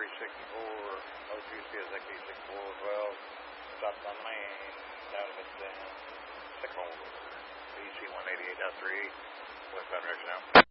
O2 CSXE 6412, stopped on main, down to Sycamore, EC 188.3, westbound direction out.